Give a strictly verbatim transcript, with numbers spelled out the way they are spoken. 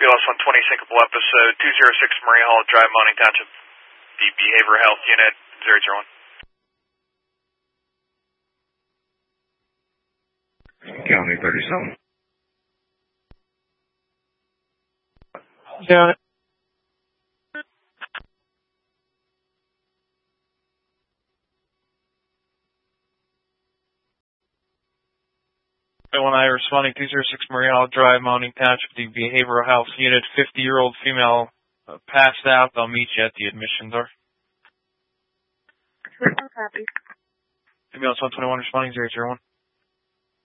B L S one twenty syncopal episode two zero six Maria Hall Drive, Mounting Township. The Behavioral Health Unit zero zero one. County thirty-seven. Got it. When I responding two zero six Maria Hall Drive, Mounting Township, the Behavioral Health Unit, fifty-year-old female uh, passed out. I'll meet you at the admission door. I'm happy. Female one twenty-one responding zero zero one.